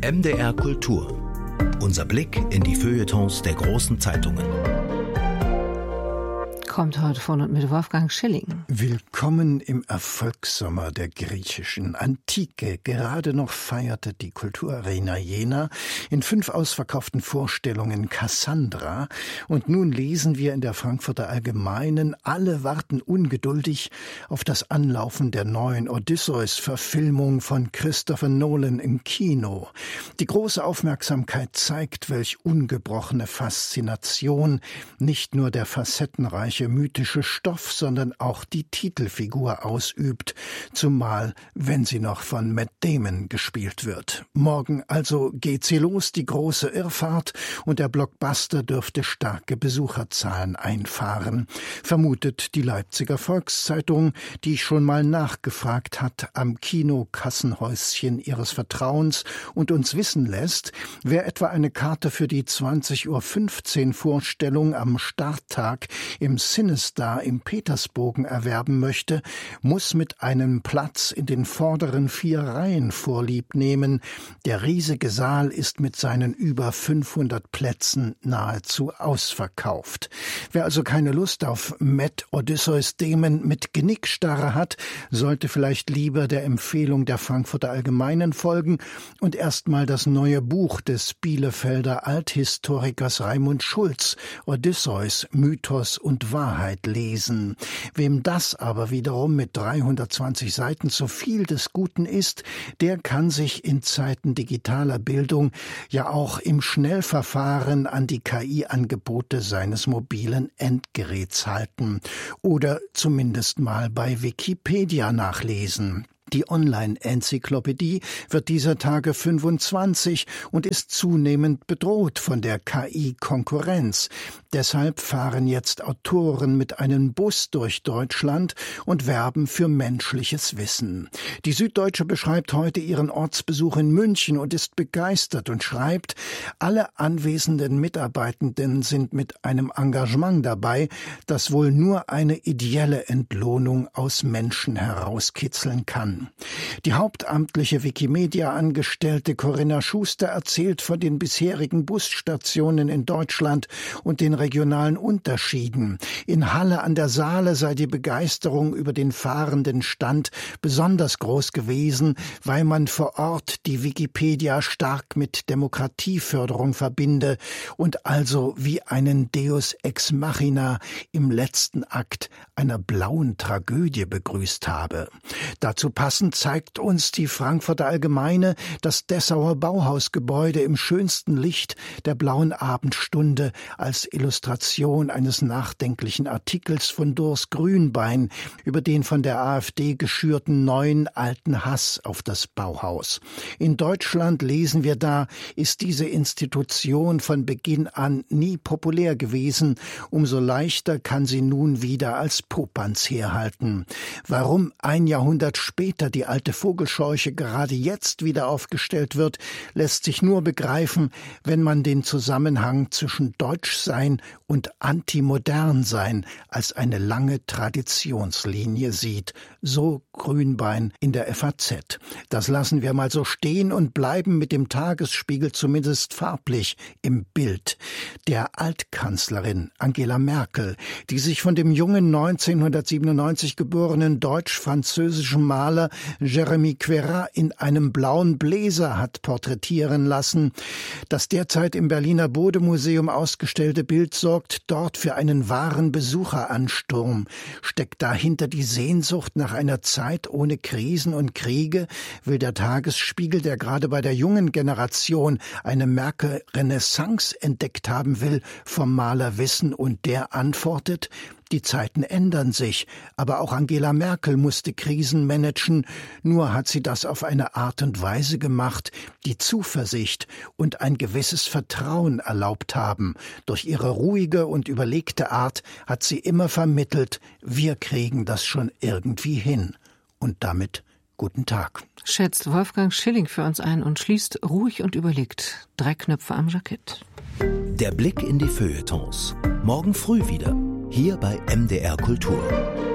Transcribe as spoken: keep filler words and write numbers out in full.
M D R Kultur. Unser Blick in die Feuilletons der großen Zeitungen. Kommt heute von und mit Wolfgang Schilling. Willkommen im Erfolgssommer der griechischen Antike. Gerade noch feierte die Kulturarena Jena in fünf ausverkauften Vorstellungen Cassandra. Und nun lesen wir in der Frankfurter Allgemeinen, alle warten ungeduldig auf das Anlaufen der neuen Odysseus-Verfilmung von Christopher Nolan im Kino. Die große Aufmerksamkeit zeigt, welch ungebrochene Faszination nicht nur der facettenreiche mythische Stoff, sondern auch die Titelfigur ausübt, zumal wenn sie noch von Matt Damon gespielt wird. Morgen also geht sie los, die große Irrfahrt, und der Blockbuster dürfte starke Besucherzahlen einfahren, vermutet die Leipziger Volkszeitung, die schon mal nachgefragt hat am Kinokassenhäuschen ihres Vertrauens und uns wissen lässt, wer etwa eine Karte für die zwanzig Uhr fünfzehn Vorstellung am Starttag im Cinestar im Petersbogen erwerben möchte, muss mit einem Platz in den vorderen vier Reihen Vorlieb nehmen. Der riesige Saal ist mit seinen über fünfhundert Plätzen nahezu ausverkauft. Wer also keine Lust auf Matt Odysseus Damon mit Genickstarre hat, sollte vielleicht lieber der Empfehlung der Frankfurter Allgemeinen folgen und erstmal das neue Buch des Bielefelder Althistorikers Raimund Schulz, Odysseus, Mythos und Wahrheit, lesen. Wem das aber wiederum mit dreihundertzwanzig Seiten zu viel des Guten ist, der kann sich in Zeiten digitaler Bildung ja auch im Schnellverfahren an die K I-Angebote seines mobilen Endgeräts halten oder zumindest mal bei Wikipedia nachlesen. Die Online-Enzyklopädie wird dieser Tage fünfundzwanzig und ist zunehmend bedroht von der K I-Konkurrenz. Deshalb fahren jetzt Autoren mit einem Bus durch Deutschland und werben für menschliches Wissen. Die Süddeutsche beschreibt heute ihren Ortsbesuch in München und ist begeistert und schreibt, alle anwesenden Mitarbeitenden sind mit einem Engagement dabei, das wohl nur eine ideelle Entlohnung aus Menschen herauskitzeln kann. Die hauptamtliche Wikimedia-Angestellte Corinna Schuster erzählt von den bisherigen Busstationen in Deutschland und den regionalen Unterschieden. In Halle an der Saale sei die Begeisterung über den fahrenden Stand besonders groß gewesen, weil man vor Ort die Wikipedia stark mit Demokratieförderung verbinde und also wie einen Deus ex machina im letzten Akt einer blauen Tragödie begrüßt habe. Dazu Passend zeigt uns die Frankfurter Allgemeine das Dessauer Bauhausgebäude im schönsten Licht der blauen Abendstunde als Illustration eines nachdenklichen Artikels von Durs Grünbein über den von der AfD geschürten neuen alten Hass auf das Bauhaus. In Deutschland, lesen wir da, ist diese Institution von Beginn an nie populär gewesen. Umso leichter kann sie nun wieder als Popanz herhalten. Warum ein Jahrhundert später die alte Vogelscheuche gerade jetzt wieder aufgestellt wird, lässt sich nur begreifen, wenn man den Zusammenhang zwischen Deutschsein und Antimodernsein als eine lange Traditionslinie sieht. So Grünbein in der F A Z. Das lassen wir mal so stehen und bleiben mit dem Tagesspiegel zumindest farblich im Bild. Der Altkanzlerin Angela Merkel, die sich von dem jungen neunzehnhundertsiebenundneunzig geborenen deutsch-französischen Maler Jérémy Queyras in einem blauen Bläser hat porträtieren lassen. Das derzeit im Berliner Bode-Museum ausgestellte Bild sorgt dort für einen wahren Besucheransturm. Steckt dahinter die Sehnsucht nach einer Zeit ohne Krisen und Kriege, will der Tagesspiegel, der gerade bei der jungen Generation eine Merkel-Renaissance entdeckt haben will, vom Maler wissen, und der antwortet: Die Zeiten ändern sich, aber auch Angela Merkel musste Krisen managen, nur hat sie das auf eine Art und Weise gemacht, die Zuversicht und ein gewisses Vertrauen erlaubt haben. Durch ihre ruhige und überlegte Art hat sie immer vermittelt, wir kriegen das schon irgendwie hin. Und damit guten Tag. Schätzt Wolfgang Schilling für uns ein und schließt ruhig und überlegt. Drei Knöpfe am Jackett. Der Blick in die Feuilletons. Morgen früh wieder. Hier bei M D R Kultur.